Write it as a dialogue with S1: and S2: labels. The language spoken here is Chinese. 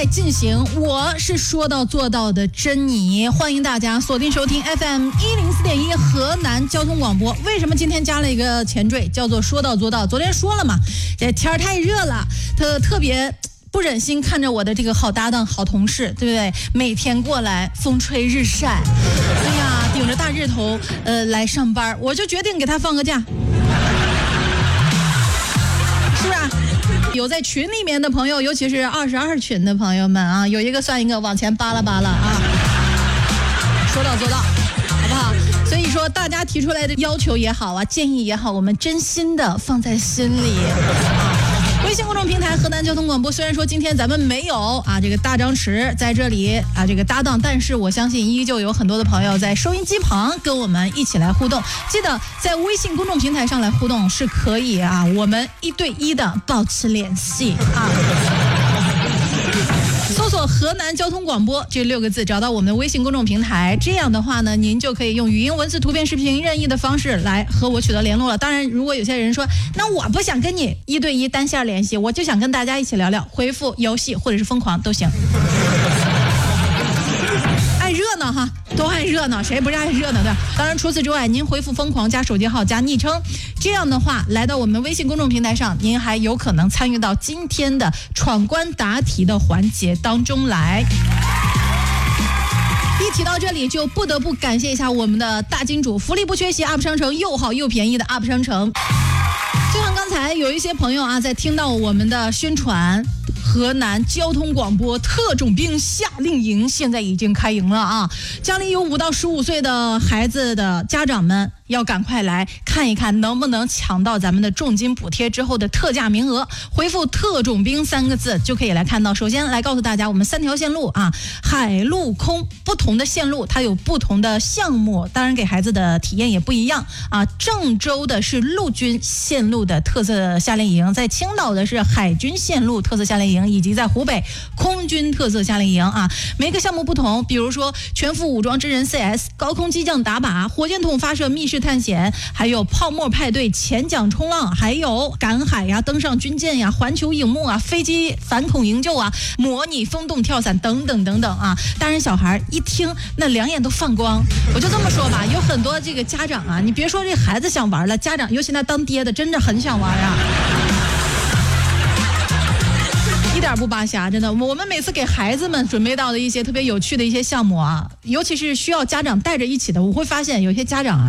S1: 进行，我是说到做到的珍妮，欢迎大家锁定收听 FM104.1 河南交通广播。为什么今天加了一个前缀叫做说到做到？昨天说了嘛，这天儿太热了，特别不忍心看着我的这个好搭档好同事，对不对？每天过来风吹日晒，哎呀，顶着大日头来上班，我就决定给他放个假，是不是啊？有在群里面的朋友，尤其是22群的朋友们啊，有一个算一个，往前扒拉扒拉啊，说到做到，好不好？所以说大家提出来的要求也好啊，建议也好，我们真心的放在心里啊。微信公众平台河南交通广播，虽然说今天咱们没有啊这个大张弛在这里啊这个搭档，但是我相信依旧有很多的朋友在收音机旁跟我们一起来互动。记得在微信公众平台上来互动是可以啊，我们1对1的保持联系啊。搜索河南交通广播这6个字，找到我们的微信公众平台，这样的话呢，您就可以用语音、文字、图片、视频任意的方式来和我取得联络了。当然，如果有些人说，那我不想跟你1对1单线联系，我就想跟大家一起聊聊，回复游戏或者是疯狂都行。爱热闹哈，都爱热闹，谁不是爱热闹的？当然，除此之外，您回复疯狂加手机号加昵称，这样的话，来到我们微信公众平台上，您还有可能参与到今天的闯关答题的环节当中来。一提到这里，就不得不感谢一下我们的大金主，福利不缺席 UP 商城，又好又便宜的 UP 商城。就像刚才有一些朋友啊，在听到我们的宣传，河南交通广播特种兵夏令营现在已经开营了啊！家里有5到15岁的孩子的家长们，要赶快来看一看，能不能抢到咱们的重金补贴之后的特价名额。回复特种兵3个字就可以来看到。首先来告诉大家，我们3条线路啊，海陆空不同的线路，它有不同的项目，当然给孩子的体验也不一样啊。郑州的是陆军线路的特色夏令营，在青岛的是海军线路特色夏令营，以及在湖北空军特色夏令营啊。每个项目不同，比如说全副武装真人 CS、 高空机降打靶、火箭筒发射密室探险，还有泡沫派对、潜桨冲浪，还有赶海呀、登上军舰呀、环球影幕啊、飞机反恐营救啊、模拟风洞跳伞等等等等啊。当然小孩一听那两眼都放光。我就这么说吧，有很多这个家长啊，你别说这孩子想玩了，家长尤其那当爹的真的很想玩啊，一点不扒瞎，真的。我们每次给孩子们准备到的一些特别有趣的一些项目啊，尤其是需要家长带着一起的，我会发现有些家长啊